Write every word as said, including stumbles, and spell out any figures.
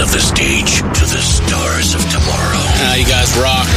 of the stage to the stars of tomorrow. Ah, you guys rock.